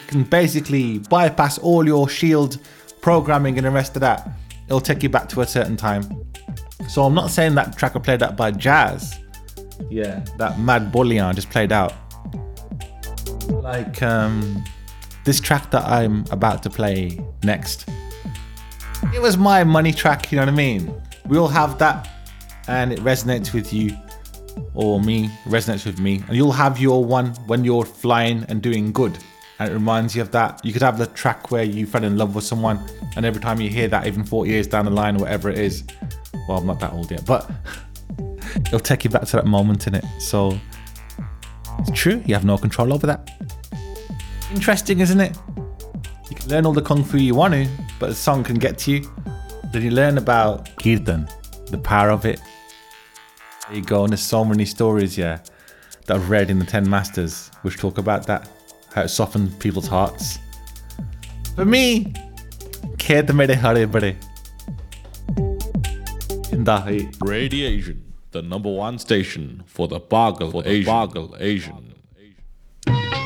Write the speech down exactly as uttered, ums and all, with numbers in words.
You can basically bypass all your shield programming and the rest of that. It'll take you back to a certain time. So I'm not saying that track I played out by Jazz. Yeah, that Mad Bullion just played out. Like um, this track that I'm about to play next. It was my money track, you know what I mean? We all have that and it resonates with you or me, resonates with me. And you'll have your one when you're flying and doing good. And it reminds you of that. You could have the track where you fell in love with someone and every time you hear that, even forty years down the line or whatever it is. Well, I'm not that old yet, but it'll take you back to that moment in it. So it's true, you have no control over that. Interesting, isn't it? You can learn all the Kung Fu you want to, but the song can get to you. Then you learn about Kirtan, the power of it. There you go, and there's so many stories, yeah, that I've read in the Ten Masters, which talk about that, how it softens people's hearts. For me, Kirtan mere hare bade. Radiation, the number one station for the Bagal Asian.